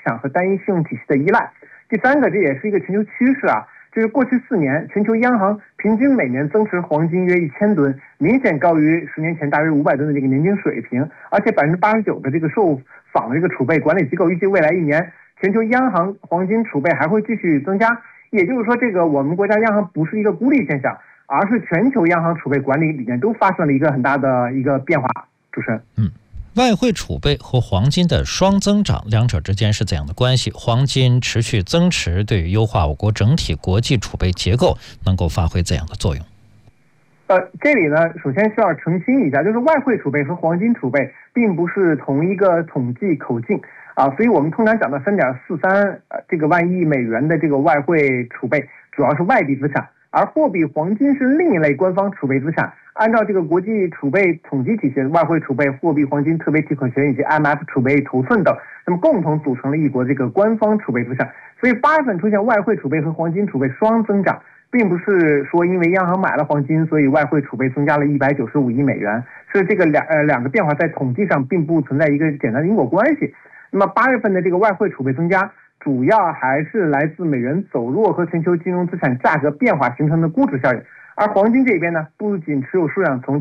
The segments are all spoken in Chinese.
场和单一信用体系的依赖。第三个，这也是一个全球趋势啊，就是过去4年，全球央行平均每年增持黄金约1000吨，明显高于10年前大约500吨的这个年均水平，而且89%的这个受访的这个储备管理机构预计未来1年全球央行黄金储备还会继续增加。也就是说，这个我们国家央行不是一个孤立现象，而是全球央行储备管理里面都发生了一个很大的一个变化。主持人， 外汇储备和黄金的双增长，两者之间是怎样的关系？黄金持续增持对于优化我国整体国际储备结构能够发挥怎样的作用？ 这里呢，首先需要澄清一下，就是外汇储备和黄金储备并不是同一个统计口径啊，所以我们通常讲的3.43这个万亿美元的这个外汇储备，主要是外币资产，而货币黄金是另一类官方储备资产。按照这个国际储备统计体系，外汇储备、货币黄金特别提款权以及 IMF 储备头寸等，那么共同组成了一国这个官方储备资产。所以8月份出现外汇储备和黄金储备双增长，并不是说因为央行买了黄金，所以外汇储备增加了195亿美元，是这个两个变化在统计上并不存在一个简单的因果关系。那么8月份的这个外汇储备增加，主要还是来自美元走弱和全球金融资产价格变化形成的估值效应。而黄金这边呢，不仅持有数量从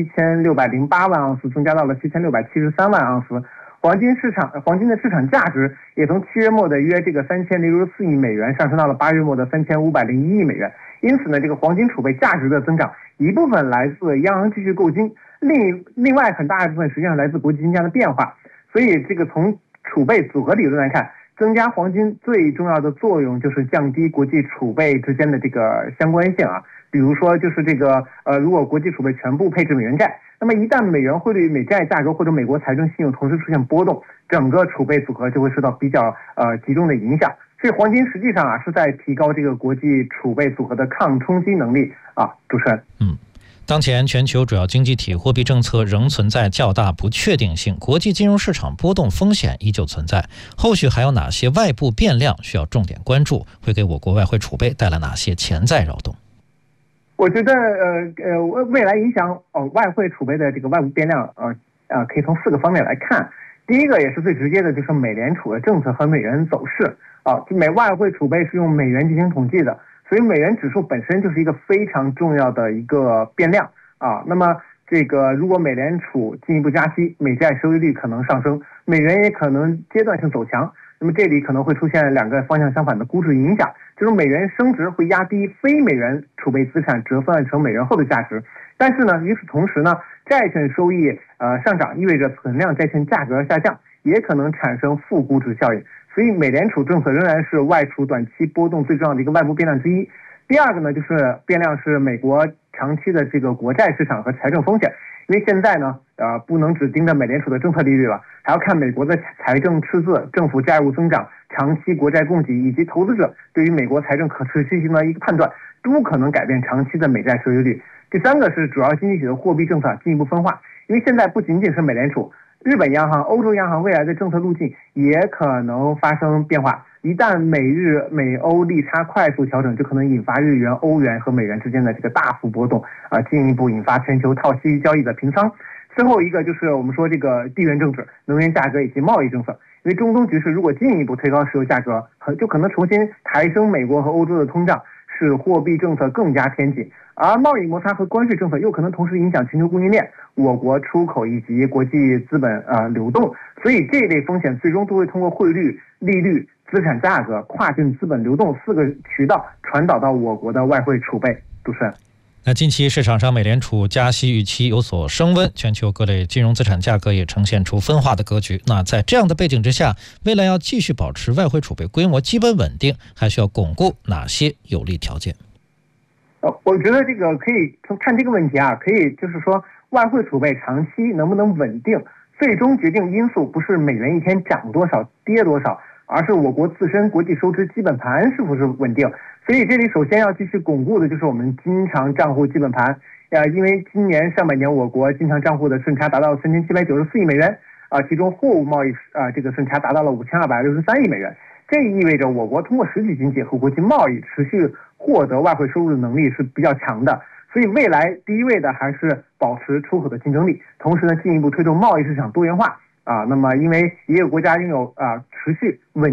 7608万盎司增加到了7673万盎司，黄金的市场价值也从7月末的约这个3064亿美元上升到了8月末的3501亿美元。因此呢，这个黄金储备价值的增长，一部分来自央行继续购金，另外很大一部分实际上来自国际金价的变化。所以这个从储备组合理论来看，增加黄金最重要的作用就是降低国际储备之间的这个相关性啊。比如说就是这个如果国际储备全部配置美元债，那么一旦美元汇率、美债价格或者美国财政信用同时出现波动，整个储备组合就会受到比较集中的影响。所以黄金实际上是在提高这个国际储备组合的抗冲击能力啊。主持人， 当前全球主要经济体货币政策仍存在较大不确定性，国际金融市场波动风险依旧存在。后续还有哪些外部变量需要重点关注？会给我国外汇储备带来哪些潜在扰动？ 我觉得未来影响外汇储备的这个外部变量可以从4个方面来看。第一个也是最直接的，就是美联储的政策和美元走势啊。外汇储备是用美元进行统计的，所以美元指数本身就是一个非常重要的一个变量啊。那么这个如果美联储进一步加息，美债收益率可能上升，美元也可能阶段性走强。那么这里可能会出现2个方向相反的估值影响，就是美元升值会压低非美元储备资产折算成美元后的价值，但是呢，与此同时呢，债券收益上涨意味着存量债券价格下降，也可能产生负估值效应。所以美联储政策仍然是外储短期波动最重要的一个外部变量之一。第二个呢，就是变量是美国长期的这个国债市场和财政风险。因为现在呢，不能只盯着美联储的政策利率了，还要看美国的财政赤字、政府债务增长、长期国债供给以及投资者对于美国财政可持续性的一个判断，都可能改变长期的美债收益率。第三个是主要经济体的货币政策进一步分化，因为现在不仅仅是美联储，日本央行、欧洲央行未来的政策路径也可能发生变化。一旦美欧利差快速调整，就可能引发日元、欧元和美元之间的这个大幅波动进一步引发全球套息交易的平仓。最后一个就是我们说这个地缘政治、能源价格以及贸易政策。因为中东局势如果进一步推高石油价格，就可能重新抬升美国和欧洲的通胀，使货币政策更加偏紧。而贸易摩擦和关税政策又可能同时影响全球供应链、我国出口以及国际资本流动。所以这类风险最终都会通过汇率、利率、资产价格、跨境资本流动4个渠道传导到我国的外汇储备。主持人， 那近期市场上美联储加息预期有所升温，全球各类金融资产价格也呈现出分化的格局。那在这样的背景之下，未来要继续保持外汇储备规模基本稳定，还需要巩固哪些有利条件？ 我觉得这个可以看这个问题可以就是说外汇储备长期能不能稳定，最终决定因素不是美元一天涨多少跌多少，而是我国自身国际收支基本盘是否是稳定。所以这里首先要继续巩固的就是我们经常账户基本盘因为今年上半年我国经常账户的顺差达到3794亿美元其中货物贸易这个顺差达到了5263亿美元。这意味着我国通过实体经济和国际贸易持续获得外汇收入的能力是比较强的。所以未来第一位的还是保持出口的竞争力，同时呢进一步推动贸易市场多元化那么因为一个国家拥有持续稳